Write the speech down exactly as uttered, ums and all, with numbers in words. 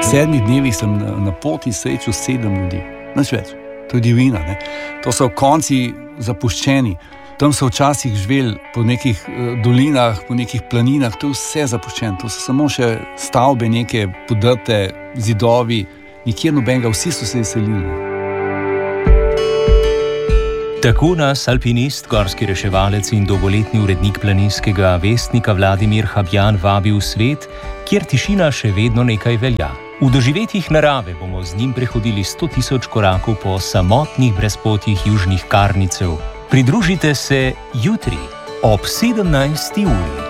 sedmih dnevih sem na, na poti srečal sedem ljudi, nič več. To je divina, ne? To so konci zapuščeni. Tam so včasih živeli po nekih uh, dolinah, po nekih planinah, to je vse zapuščeno. To so samo še stavbe, neke podrte, zidovi, nikjer nobenega, vsi so se izselili. Tako nas alpinist, gorski reševalec in dolgoletni urednik planinskega vestnika Vladimir Habjan vabi v svet, kjer tišina še vedno nekaj velja. V doživetjih narave bomo z njim prehodili sto tisoč korakov po samotnih brezpotjih južnih Karnicev. Pridružite se jutri ob sedemnajsti uri.